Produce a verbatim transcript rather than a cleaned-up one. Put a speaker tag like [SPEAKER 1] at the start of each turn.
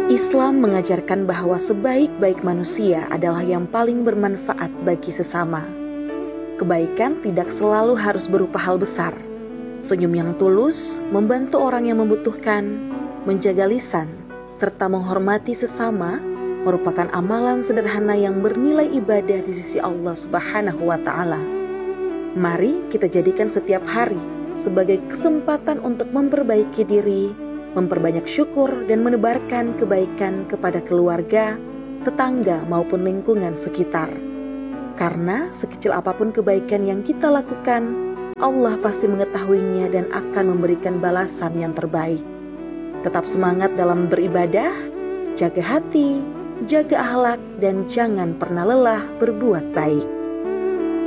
[SPEAKER 1] Islam mengajarkan bahwa sebaik-baik manusia adalah yang paling bermanfaat bagi sesama. Kebaikan tidak selalu harus berupa hal besar. Senyum yang tulus, membantu orang yang membutuhkan, menjaga lisan, serta menghormati sesama merupakan amalan sederhana yang bernilai ibadah di sisi Allah Subhanahu wa Ta'ala. Mari kita jadikan setiap hari sebagai kesempatan untuk memperbaiki diri, memperbanyak syukur dan menebarkan kebaikan kepada keluarga, tetangga maupun lingkungan sekitar. Karena sekecil apapun kebaikan yang kita lakukan, Allah pasti mengetahuinya dan akan memberikan balasan yang terbaik. Tetap semangat dalam beribadah, jaga hati, jaga akhlak, dan jangan pernah lelah berbuat baik.